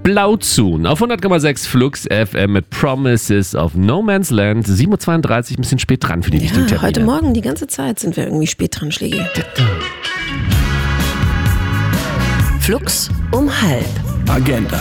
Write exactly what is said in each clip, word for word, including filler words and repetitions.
Blauzun auf hundert Komma sechs Flux F M mit Promises of No Man's Land. sieben Uhr zweiunddreißig, ein bisschen spät dran für die wichtigen Ja, Termine. heute Morgen, die ganze Zeit sind wir irgendwie spät dran, Schlägi. Flux um halb. Agenda.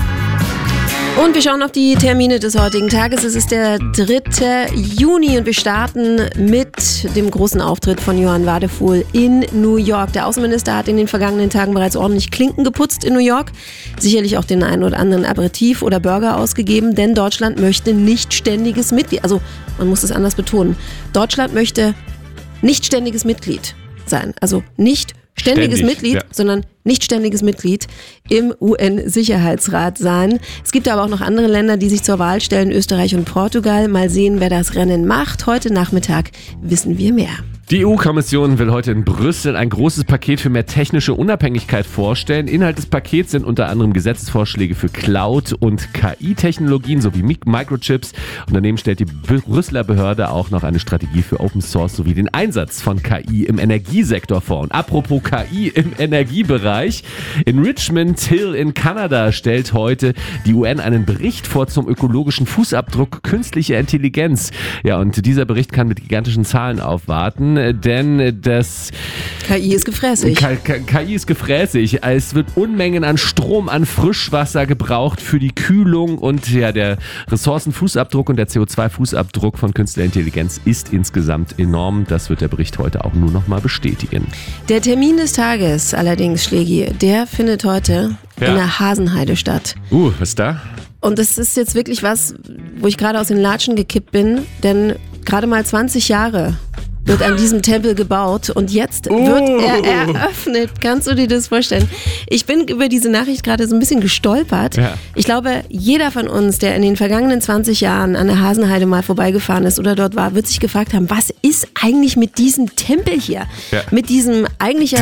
Und wir schauen auf die Termine des heutigen Tages. Es ist der dritte Juni und wir starten mit dem großen Auftritt von Johann Wadefuhl in New York. Der Außenminister hat in den vergangenen Tagen bereits ordentlich Klinken geputzt in New York. Sicherlich auch den einen oder anderen Aperitif oder Burger ausgegeben, denn Deutschland möchte nicht ständiges Mitglied. Also man muss es anders betonen. Deutschland möchte nicht ständiges Mitglied sein. Also nicht ständiges Ständig, Mitglied, ja. sondern nicht ständiges Mitglied im U N-Sicherheitsrat sein. Es gibt aber auch noch andere Länder, die sich zur Wahl stellen, Österreich und Portugal. Mal sehen, wer das Rennen macht. Heute Nachmittag wissen wir mehr. Die E U-Kommission will heute in Brüssel ein großes Paket für mehr technische Unabhängigkeit vorstellen. Inhalt des Pakets sind unter anderem Gesetzesvorschläge für Cloud- und K I-Technologien sowie Microchips. Und daneben stellt die Brüsseler Behörde auch noch eine Strategie für Open Source sowie den Einsatz von K I im Energiesektor vor. Und apropos K I im Energiebereich, in Richmond Hill in Kanada stellt heute die U N einen Bericht vor zum ökologischen Fußabdruck künstlicher Intelligenz. Ja, und dieser Bericht kann mit gigantischen Zahlen aufwarten. Denn das K I ist gefräßig. K- K- K I ist gefräßig. Es wird Unmengen an Strom, an Frischwasser gebraucht für die Kühlung und ja, der Ressourcenfußabdruck und der C O zwei Fußabdruck von künstlicher Intelligenz ist insgesamt enorm. Das wird der Bericht heute auch nur noch mal bestätigen. Der Termin des Tages allerdings, Schlägi, der findet heute Ja. in der Hasenheide statt. Uh, was ist da? Und das ist jetzt wirklich was, wo ich gerade aus den Latschen gekippt bin, denn gerade mal zwanzig Jahre wird an diesem Tempel gebaut und jetzt wird er eröffnet. Kannst du dir das vorstellen? Ich bin über diese Nachricht gerade so ein bisschen gestolpert. Ja. Ich glaube, jeder von uns, der in den vergangenen zwanzig Jahren an der Hasenheide mal vorbeigefahren ist oder dort war, wird sich gefragt haben, was ist eigentlich mit diesem Tempel hier? Ja. Mit diesem eigentlich ja